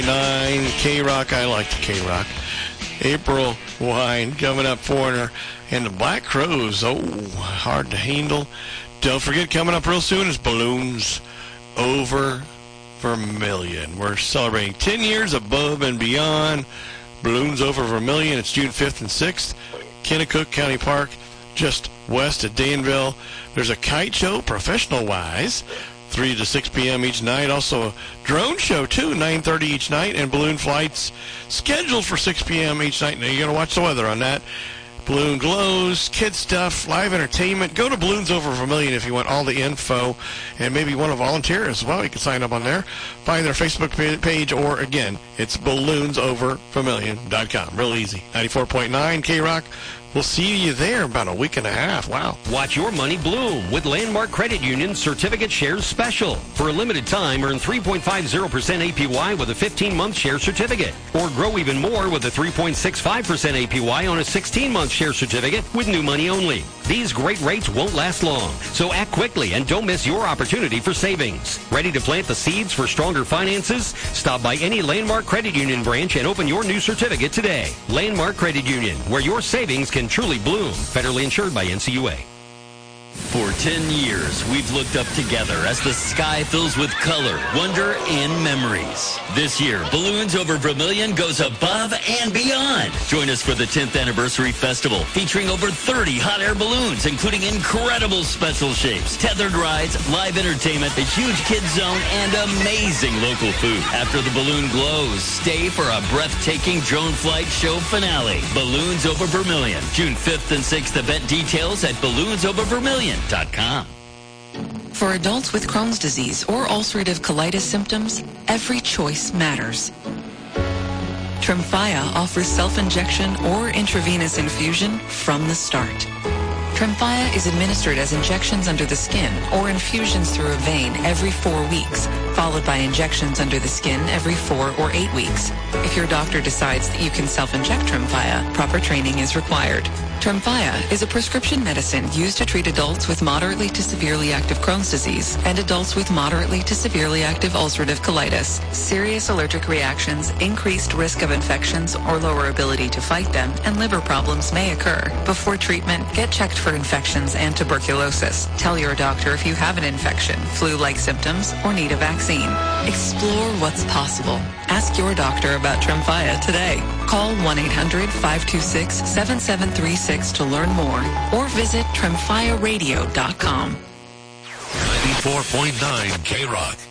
9 K-Rock. I like the K-Rock. April Wine coming up for her. And the Black Crowes, hard to handle. Don't forget, coming up real soon is Balloons Over Vermilion. We're celebrating 10 years above and beyond. Balloons Over Vermilion. It's June 5th and 6th. Kennecook County Park, just west of Danville. There's a kite show, professional-wise, 3 to 6 p.m. each night. Also a drone show, too, 9:30 each night. And balloon flights scheduled for 6 p.m. each night. Now, you got to watch the weather on that. Balloon glows, kid stuff, live entertainment. Go to Balloons Over Vermilion if you want all the info and maybe want to volunteer as well. You can sign up on there. Find their Facebook page, or, again, it's balloonsoververmilion.com. Real easy. 94.9 K-Rock. We'll see you there in about a week and a half. Wow. Watch your money bloom with Landmark Credit Union Certificate Shares Special. For a limited time, earn 3.50% APY with a 15-month share certificate. Or grow even more with a 3.65% APY on a 16-month share certificate with new money only. These great rates won't last long, so act quickly and don't miss your opportunity for savings. Ready to plant the seeds for stronger finances? Stop by any Landmark Credit Union branch and open your new certificate today. Landmark Credit Union, where your savings can truly bloom. Federally insured by NCUA. For 10 years, we've looked up together as the sky fills with color, wonder, and memories. This year, Balloons Over Vermilion goes above and beyond. Join us for the 10th Anniversary Festival, featuring over 30 hot air balloons, including incredible special shapes, tethered rides, live entertainment, a huge kids zone, and amazing local food. After the balloon glows, stay for a breathtaking drone flight show finale. Balloons Over Vermilion, June 5th and 6th. Event details at balloonsoververmilion.com. For adults with Crohn's disease or ulcerative colitis symptoms, every choice matters. Tremfya offers self-injection or intravenous infusion from the start. Tremfya is administered as injections under the skin or infusions through a vein every 4 weeks, followed by injections under the skin every 4 or 8 weeks. If your doctor decides that you can self-inject Tremfya, proper training is required. Tremfya is a prescription medicine used to treat adults with moderately to severely active Crohn's disease and adults with moderately to severely active ulcerative colitis. Serious allergic reactions, increased risk of infections or lower ability to fight them, and liver problems may occur. Before treatment, get checked for infections and tuberculosis. Tell your doctor if you have an infection, flu-like symptoms, or need a vaccine. Explore what's possible. Ask your doctor about Tremfya today. Call 1-800-526-7736 to learn more, or visit TremfyaRadio.com. 94.9 K-Rock.